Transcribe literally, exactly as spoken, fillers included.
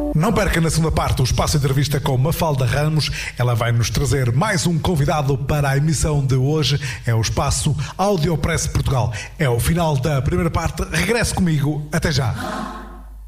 Não perca na segunda parte o espaço de entrevista com Mafalda Ramos. Ela vai nos trazer mais um convidado para a emissão de hoje. É o espaço Audiopress Portugal. É o final da primeira parte. Regresse comigo. Até já.